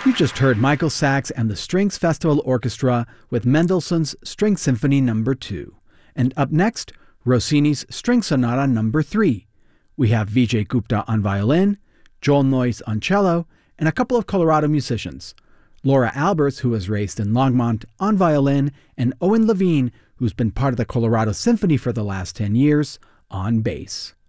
You just heard Michael Sachs and the Strings Festival Orchestra with Mendelssohn's String Symphony No. 2. And up next, Rossini's String Sonata No. 3. We have Vijay Gupta on violin, Joel Noyce on cello, and a couple of Colorado musicians. Laura Alberts, who was raised in Longmont, on violin, and Owen Levine, who's been part of the Colorado Symphony for the last 10 years, on bass.